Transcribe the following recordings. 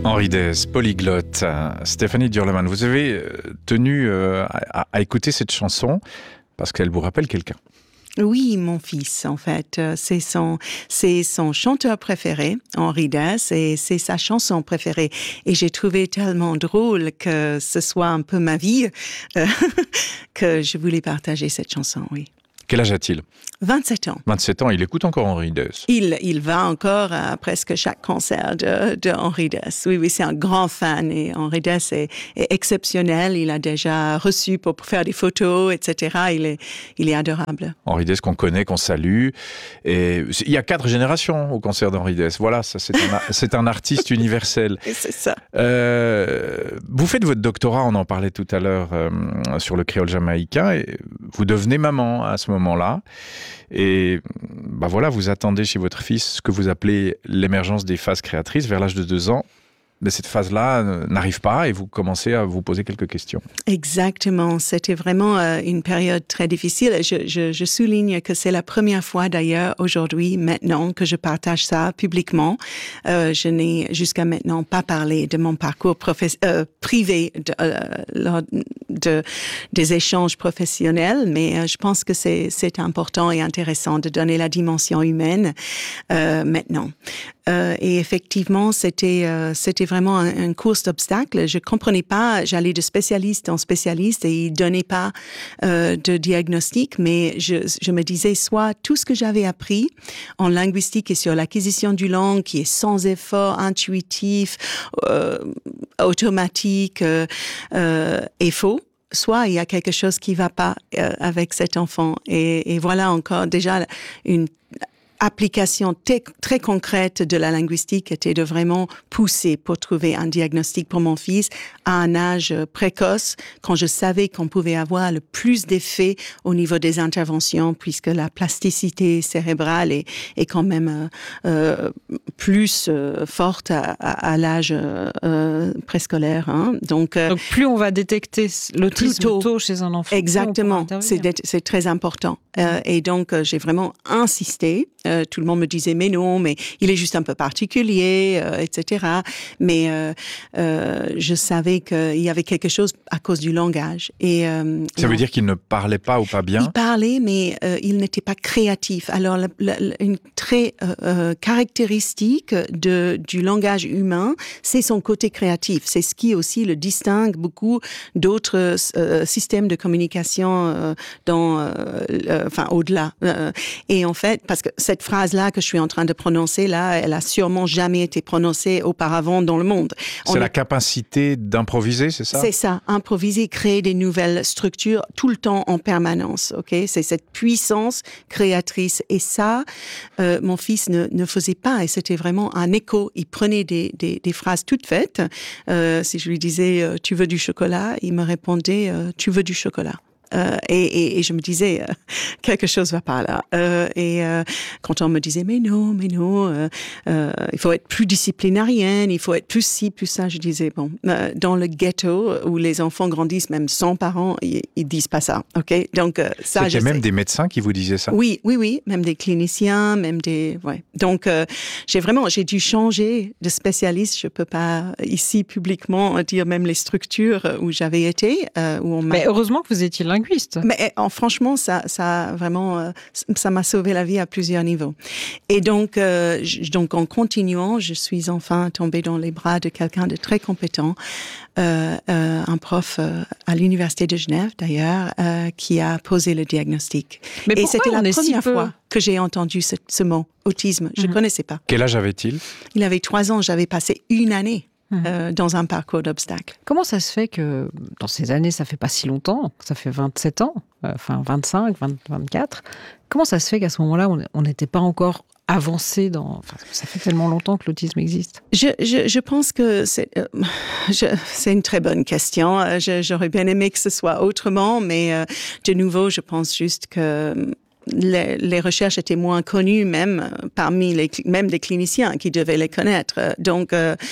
Henri Dès, polyglotte. Stéphanie Durleman, vous avez tenu à écouter cette chanson parce qu'elle vous rappelle quelqu'un. Oui, mon fils, en fait. C'est son chanteur préféré, Henri Dès, et c'est sa chanson préférée. Et j'ai trouvé tellement drôle que ce soit un peu ma vie que je voulais partager cette chanson, oui. Quel âge a-t-il ? 27 ans. 27 ans, il écoute encore Henri Dès. Il va encore à presque chaque concert de Henri Dès. Oui, c'est un grand fan et Henri Dès est exceptionnel. Il a déjà reçu pour faire des photos, etc. Il est adorable. Henri Dès qu'on connaît, qu'on salue. Et il y a 4 générations au concert d'Henri Dès. Voilà, ça, c'est un artiste universel. Et c'est ça. Vous faites votre doctorat, on en parlait tout à l'heure, sur le créole jamaïcain. Et vous devenez maman à ce moment-là. Et voilà, vous attendez chez votre fils ce que vous appelez l'émergence des phases créatrices vers l'âge de 2 ans. Mais cette phase-là n'arrive pas et vous commencez à vous poser quelques questions. Exactement. C'était vraiment une période très difficile. Je souligne que c'est la première fois d'ailleurs aujourd'hui, maintenant, que je partage ça publiquement. Je n'ai jusqu'à maintenant pas parlé de mon parcours privé lors des échanges professionnels, mais je pense que c'est important et intéressant de donner la dimension humaine maintenant. Et effectivement, c'était vraiment une course d'obstacles. Je comprenais pas, j'allais de spécialiste en spécialiste et ils donnaient pas de diagnostic, mais je me disais soit tout ce que j'avais appris en linguistique et sur l'acquisition du langue qui est sans effort, intuitif, automatique, est faux. Soit il y a quelque chose qui va pas avec cet enfant. Et voilà encore déjà une application très concrète de la linguistique était de vraiment pousser pour trouver un diagnostic pour mon fils à un âge précoce, quand je savais qu'on pouvait avoir le plus d'effets au niveau des interventions, puisque la plasticité cérébrale est quand même plus forte à l'âge préscolaire. Hein. Donc plus on va détecter l'autisme tôt chez un enfant. Exactement, c'est très important. Et donc j'ai vraiment insisté. Tout le monde me disait mais non, mais il est juste un peu particulier, etc. Mais je savais qu'il y avait quelque chose à cause du langage. Et ça veut dire qu'il ne parlait pas ou pas bien ? Il parlait, mais il n'était pas créatif. Alors une très caractéristique du langage humain, c'est son côté créatif. C'est ce qui aussi le distingue beaucoup d'autres systèmes de communication au-delà. Et en fait, parce que cette phrase-là que je suis en train de prononcer, là, elle a sûrement jamais été prononcée auparavant dans le monde. C'est la capacité d'improviser, c'est ça ? C'est ça, improviser, créer des nouvelles structures tout le temps en permanence, ok ? C'est cette puissance créatrice. Et ça, mon fils ne faisait pas. Et c'était vraiment un écho. Il prenait des phrases toutes faites. Si je lui disais « tu veux du chocolat ?» il me répondait « tu veux du chocolat ?» Et je me disais quelque chose va pas là. Quand on me disait mais non, il faut être plus disciplinarienne, il faut être plus ci, plus ça, je disais bon, dans le ghetto où les enfants grandissent même sans parents, ils disent pas ça, ok ? Donc ça. C'était même des médecins qui vous disaient ça ? Oui, même des cliniciens, ouais. Donc j'ai dû changer de spécialiste. Je peux pas ici publiquement dire même les structures où j'avais été. Mais heureusement que vous étiez linguiste. Mais franchement, ça vraiment, ça m'a sauvé la vie à plusieurs niveaux. Et donc en continuant, je suis enfin tombée dans les bras de quelqu'un de très compétent, un prof à l'Université de Genève d'ailleurs, qui a posé le diagnostic. Et c'était la première fois que j'ai entendu ce mot, autisme. Je connaissais pas. Quel âge avait-il ? Il avait 3 ans. J'avais passé une année dans un parcours d'obstacles. Comment ça se fait que dans ces années, ça fait pas si longtemps, ça fait 27 ans, 25, 24, comment ça se fait qu'à ce moment-là, on n'était pas encore avancé ça fait tellement longtemps que l'autisme existe. Je pense que c'est une très bonne question. J'aurais bien aimé que ce soit autrement, mais de nouveau, je pense juste que les recherches étaient moins connues même parmi même des cliniciens qui devaient les connaître. Donc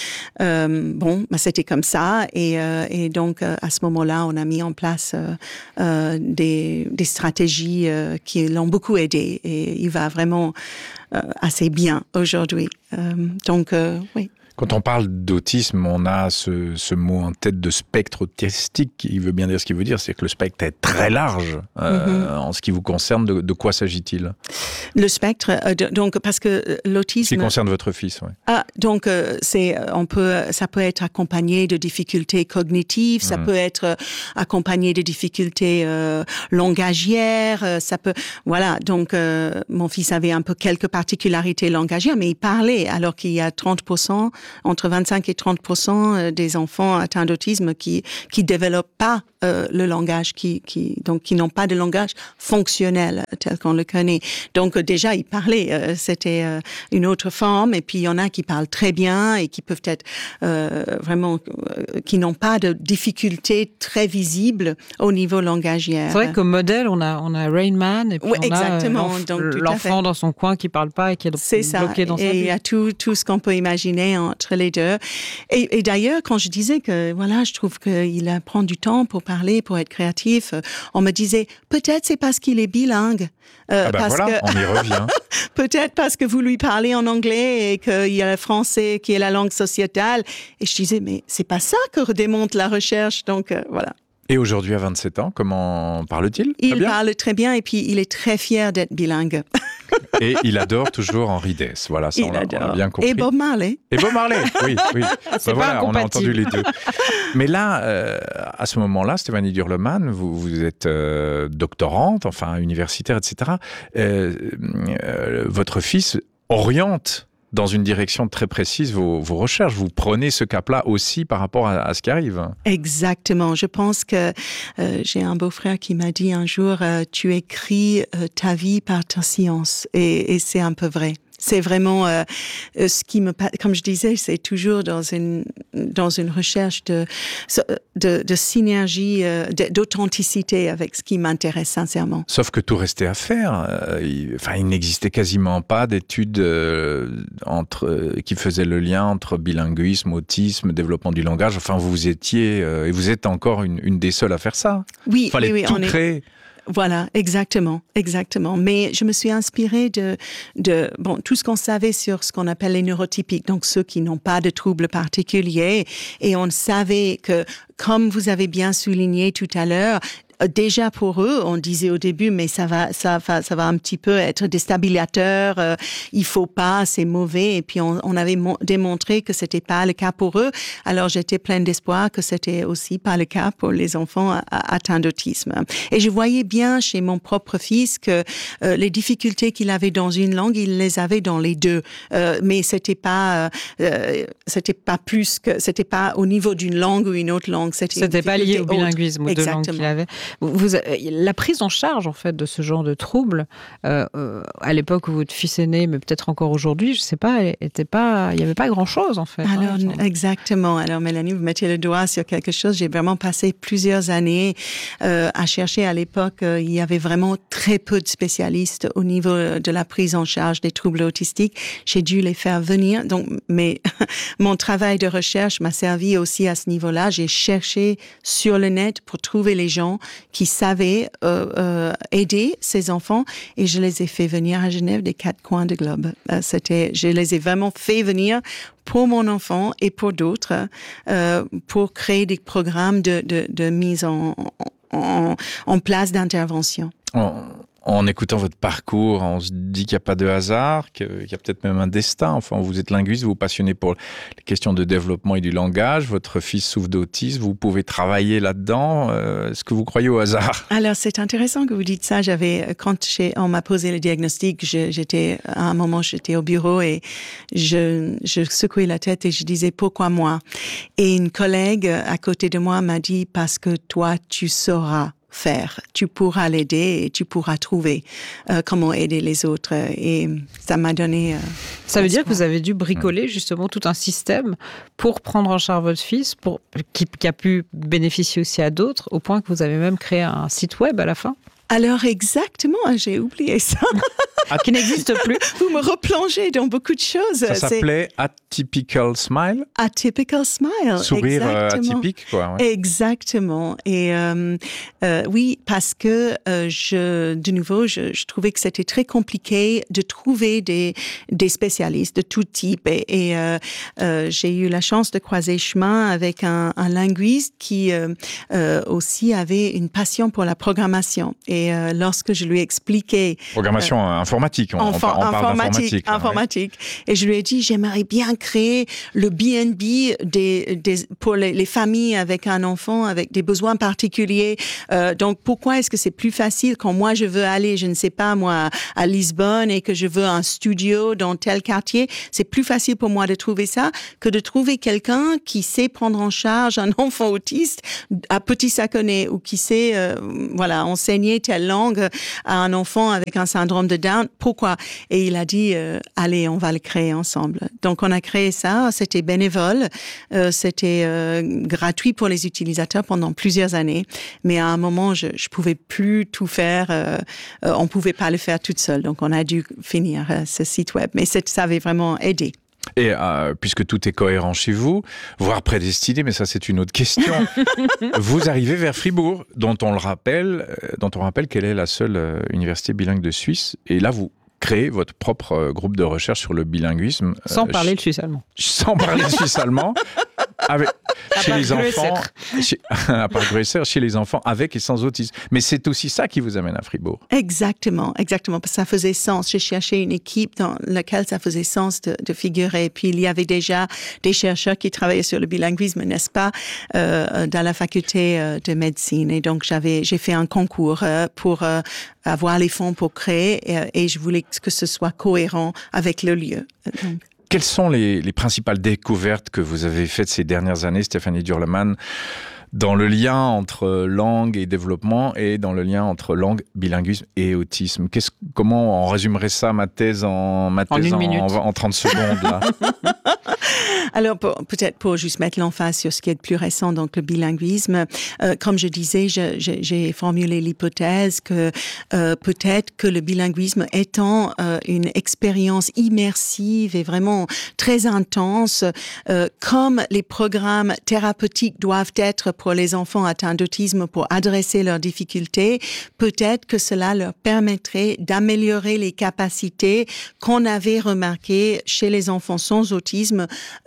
c'était comme ça et donc à ce moment-là on a mis en place des stratégies qui l'ont beaucoup aidé et il va vraiment assez bien aujourd'hui. Donc, oui. Quand on parle d'autisme, on a ce mot en tête de spectre autistique, qui veut bien dire ce qu'il veut dire, c'est que le spectre est très large. En ce qui vous concerne, de quoi s'agit-il ? Le spectre, donc parce que l'autisme... Ce qui concerne votre fils, oui. Ah, donc ça peut être accompagné de difficultés cognitives, ça peut être accompagné de difficultés langagières, ça peut... Voilà, donc mon fils avait un peu quelques particularités langagières, mais il parlait, alors qu'il y a 30%, entre 25 et 30% des enfants atteints d'autisme qui développent pas le langage, qui n'ont pas de langage fonctionnel tel qu'on le connaît. Donc déjà, il parlait, c'était une autre forme, et puis il y en a qui parlent très bien et qui peuvent être vraiment, qui n'ont pas de difficultés très visibles au niveau langagière. C'est vrai qu'au modèle, on a Rain Man, et puis oui, on exactement. a l'enfant dans son coin qui parle pas et qui est bloqué dans sa bulle. Et il y a tout ce qu'on peut imaginer entre les deux. Et d'ailleurs, quand je disais que voilà, je trouve qu'il prend du temps pour parler, pour être créatif, on me disait peut-être c'est parce qu'il est bilingue. Parce voilà, on y revient. Peut-être parce que vous lui parlez en anglais et qu'il y a le français qui est la langue sociétale. Et je disais, mais c'est pas ça que démontre la recherche. Donc voilà. Et aujourd'hui, à 27 ans, comment parle-t-il ? Il parle très bien et puis il est très fier d'être bilingue. Et il adore toujours Henri Dess. Voilà, ça, on a bien compris. Et Bob Marley. Et Bob Marley, oui. C'est pas on a entendu les deux. Mais là, à ce moment-là, Stéphanie Durleman, vous êtes doctorante, enfin universitaire, etc. Votre fils oriente dans une direction très précise vos recherches. Vous prenez ce cap-là aussi par rapport à ce qui arrive. Exactement. Je pense que j'ai un beau-frère qui m'a dit un jour tu écris ta vie par ta science. Et c'est un peu vrai. C'est vraiment ce qui comme je disais, c'est toujours dans une recherche de synergie, d'authenticité avec ce qui m'intéresse sincèrement. Sauf que tout restait à faire. Il n'existait quasiment pas d'études qui faisaient le lien entre bilinguisme, autisme, développement du langage. Enfin, vous étiez et vous êtes encore une des seules à faire ça. Oui, il fallait tout créer. Voilà, exactement. Mais je me suis inspirée de tout ce qu'on savait sur ce qu'on appelle les neurotypiques, donc ceux qui n'ont pas de troubles particuliers. Et on savait que, comme vous avez bien souligné tout à l'heure, déjà pour eux, on disait au début, mais ça va un petit peu être déstabilisateur. Il faut pas, c'est mauvais. Et puis on avait démontré que c'était pas le cas pour eux. Alors j'étais pleine d'espoir que c'était aussi pas le cas pour les enfants atteints d'autisme. Et je voyais bien chez mon propre fils que les difficultés qu'il avait dans une langue, il les avait dans les deux. Mais c'était pas plus que, c'était pas au niveau d'une langue ou une autre langue. C'était pas lié au bilinguisme ou de langue qu'il avait. La prise en charge en fait de ce genre de troubles à l'époque où votre fils est né, mais peut-être encore aujourd'hui, je sais pas, il y avait pas grand chose en fait. Alors exactement. Alors Mélanie, vous mettez le doigt sur quelque chose. J'ai vraiment passé plusieurs années à chercher. À l'époque, il y avait vraiment très peu de spécialistes au niveau de la prise en charge des troubles autistiques. J'ai dû les faire venir. Donc, mais mon travail de recherche m'a servi aussi à ce niveau-là. J'ai cherché sur le net pour trouver les gens qui savaient aider ces enfants, et je les ai fait venir à Genève des 4 coins du globe. Je les ai vraiment fait venir pour mon enfant et pour d'autres, pour créer des programmes de mise en place d'intervention. En écoutant votre parcours, on se dit qu'il n'y a pas de hasard, qu'il y a peut-être même un destin. Enfin, vous êtes linguiste, vous vous passionnez pour les questions de développement et du langage. Votre fils souffre d'autisme, vous pouvez travailler là-dedans. Est-ce que vous croyez au hasard ? Alors, c'est intéressant que vous dites ça. Quand on m'a posé le diagnostic, à un moment, j'étais au bureau et je secouais la tête et je disais, pourquoi moi ? Et une collègue à côté de moi m'a dit, parce que toi, tu sauras faire. Tu pourras l'aider et tu pourras trouver comment aider les autres. Et ça m'a donné... ça veut dire que vous avez dû bricoler justement tout un système pour prendre en charge votre fils, qui a pu bénéficier aussi à d'autres, au point que vous avez même créé un site web à la fin. Alors exactement, j'ai oublié ça. Qui n'existe plus. Vous me replongez dans beaucoup de choses. Ça s'appelait Atypical Smile. Atypical Smile. Sourire atypique, quoi. Ouais. Exactement. Et oui, parce que de nouveau, je trouvais que c'était très compliqué de trouver des spécialistes de tout type. Et j'ai eu la chance de croiser chemin avec un linguiste qui aussi avait une passion pour la programmation. Et lorsque je lui ai expliqué... Programmation informatique, on parle d'informatique. Informatique. Oui. Et je lui ai dit, j'aimerais bien créer le B&B pour les familles avec un enfant, avec des besoins particuliers. Donc, pourquoi est-ce que c'est plus facile quand moi, je veux aller, je ne sais pas, moi, à Lisbonne et que je veux un studio dans tel quartier? C'est plus facile pour moi de trouver ça que de trouver quelqu'un qui sait prendre en charge un enfant autiste à Petit-Saconnet ou qui sait, enseigner telle langue à un enfant avec un syndrome de Down. Pourquoi? Et il a dit, allez, on va le créer ensemble. Donc, on a créé ça. C'était bénévole. C'était gratuit pour les utilisateurs pendant plusieurs années. Mais à un moment, je pouvais plus tout faire. On pouvait pas le faire toute seule. Donc, on a dû finir ce site web. Mais ça avait vraiment aidé. Et puisque tout est cohérent chez vous, voire prédestiné, mais ça c'est une autre question, vous arrivez vers Fribourg, dont on rappelle qu'elle est la seule université bilingue de Suisse. Et là, vous créez votre propre groupe de recherche sur le bilinguisme. Sans parler le suisse-allemand. Sans parler le suisse-allemand. Chez les enfants, à part Grösser, chez les enfants avec et sans autisme. Mais c'est aussi ça qui vous amène à Fribourg. Exactement, parce que ça faisait sens. J'ai cherché une équipe dans laquelle ça faisait sens de figurer. Puis il y avait déjà des chercheurs qui travaillaient sur le bilinguisme, n'est-ce pas, dans la faculté de médecine. Et donc j'ai fait un concours pour avoir les fonds pour créer et je voulais que ce soit cohérent avec le lieu. Donc, quelles sont les principales découvertes que vous avez faites ces dernières années, Stéphanie Durleman, dans le lien entre langue et développement et dans le lien entre langue, bilinguisme et autisme? Comment on résumerait ça, ma thèse en 30 secondes là? Alors, peut-être pour juste mettre l'emphase sur ce qui est de plus récent, donc le bilinguisme, comme je disais, j'ai formulé l'hypothèse que peut-être que le bilinguisme étant une expérience immersive et vraiment très intense, comme les programmes thérapeutiques doivent être pour les enfants atteints d'autisme pour adresser leurs difficultés, peut-être que cela leur permettrait d'améliorer les capacités qu'on avait remarquées chez les enfants sans autisme,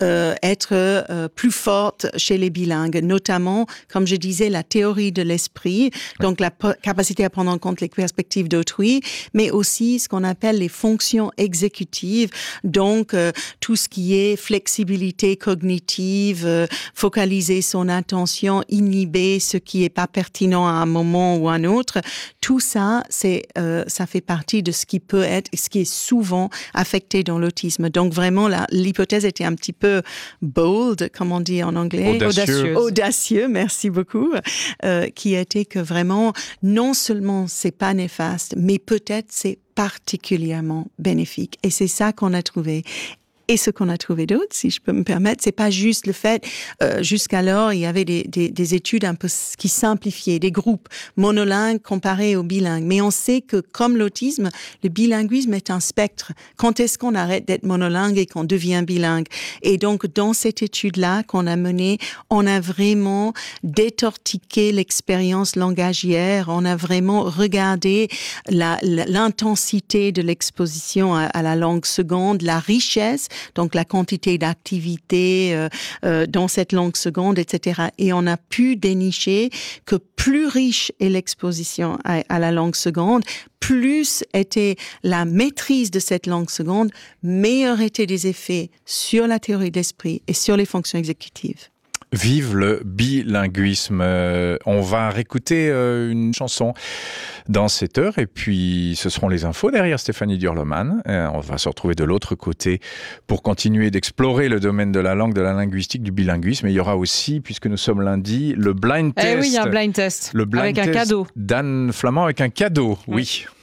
être plus forte chez les bilingues, notamment, comme je disais, la théorie de l'esprit, donc la capacité à prendre en compte les perspectives d'autrui, mais aussi ce qu'on appelle les fonctions exécutives, donc tout ce qui est flexibilité cognitive, focaliser son attention, inhiber ce qui est pas pertinent à un moment ou à un autre. Tout ça, ça fait partie de ce qui peut être, ce qui est souvent affecté dans l'autisme. Donc vraiment, l'hypothèse était un petit peu bold, comme on dit en anglais. Audacieux, merci beaucoup. Qui était que vraiment, non seulement c'est pas néfaste, mais peut-être c'est particulièrement bénéfique. Et c'est ça qu'on a trouvé. Et ce qu'on a trouvé d'autre, si je peux me permettre, c'est pas juste le fait, jusqu'alors, il y avait des études un peu qui simplifiaient, des groupes monolingues comparés aux bilingues. Mais on sait que, comme l'autisme, le bilinguisme est un spectre. Quand est-ce qu'on arrête d'être monolingue et qu'on devient bilingue? Et donc, dans cette étude-là qu'on a menée, on a vraiment décortiqué l'expérience langagière, on a vraiment regardé l'intensité de l'exposition à la langue seconde, la richesse, donc la quantité d'activité dans cette langue seconde, etc. Et on a pu dénicher que plus riche est l'exposition à la langue seconde, plus était la maîtrise de cette langue seconde, meilleurs étaient les effets sur la théorie de l'esprit et sur les fonctions exécutives. Vive le bilinguisme. On va réécouter une chanson dans cette heure et puis ce seront les infos derrière Stéphanie Durleman. On va se retrouver de l'autre côté pour continuer d'explorer le domaine de la langue, de la linguistique, du bilinguisme. Et il y aura aussi, puisque nous sommes lundi, le blind test. Eh oui, il y a un blind test. Le blind avec test un cadeau. d'Anne Flamand avec un cadeau, oui.